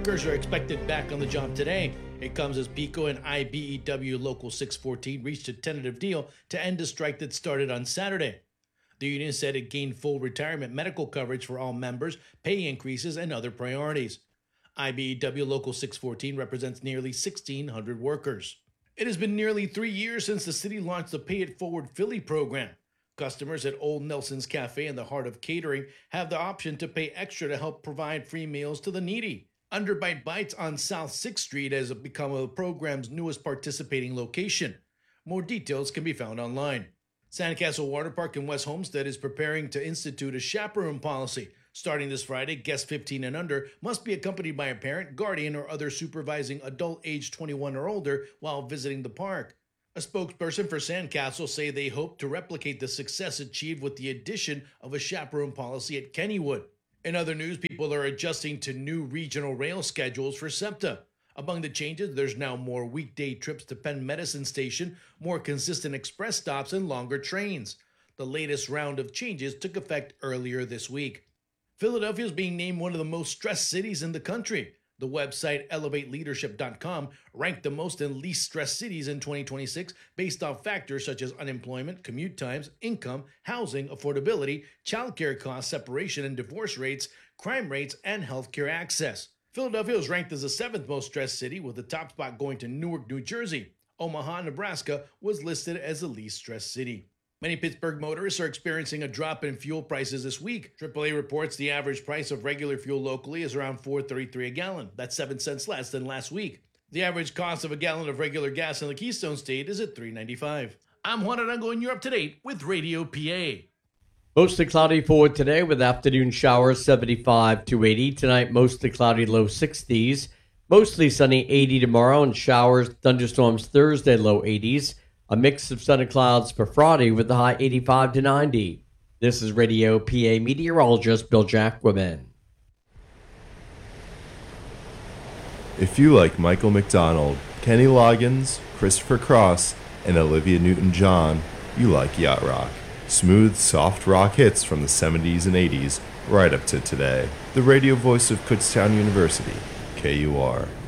workers are expected back on the job today. It comes as PECO and IBEW Local 614 reached a tentative deal to end a strike that started on Saturday. The union said it gained full retirement medical coverage for all members, pay increases, and other priorities. IBEW Local 614 represents nearly 1,600 workers. It has been nearly 3 years since the city launched the Pay It Forward Philly program. Customers at Old Nelson's Cafe in the heart of catering have the option to pay extra to help provide free meals to the needy. Underbite Bites on South 6th Street has become the program's newest participating location. More details can be found online. Sandcastle Water Park in West Homestead is preparing to institute a chaperone policy. Starting this Friday, guests 15 and under must be accompanied by a parent, guardian, or other supervising adult aged 21 or older while visiting the park. A spokesperson for Sandcastle say they hope to replicate the success achieved with the addition of a chaperone policy at Kennywood. In other news, people are adjusting to new regional rail schedules for SEPTA. Among the changes, there's now more weekday trips to Penn Medicine Station, more consistent express stops, and longer trains. The latest round of changes took effect earlier this week. Philadelphia is being named one of the most stressed cities in the country. The website ElevateLeadership.com ranked the most and least stressed cities in 2026 based off factors such as unemployment, commute times, income, housing, affordability, childcare costs, separation and divorce rates, crime rates, and healthcare access. Philadelphia is ranked as the 7th most stressed city, with the top spot going to Newark, New Jersey. Omaha, Nebraska was listed as the least stressed city. Many Pittsburgh motorists are experiencing a drop in fuel prices this week. AAA reports the average price of regular fuel locally is around $4.33 a gallon. That's 7 cents less than last week. The average cost of a gallon of regular gas in the Keystone State is at $3.95. I'm Juan Arango, and you're up to date with Radio PA. Mostly cloudy for today with afternoon showers 75 to 80. Tonight, mostly cloudy, low 60s. Mostly sunny, 80 tomorrow, and showers, thunderstorms Thursday, low 80s. A mix of sun and clouds for Friday with the high 85 to 90. This is Radio PA meteorologist Bill Jacquemin. If you like Michael McDonald, Kenny Loggins, Christopher Cross, and Olivia Newton-John, you like Yacht Rock. Smooth, soft rock hits from the 70s and 80s, right up to today. The radio voice of Kutztown University, KUR.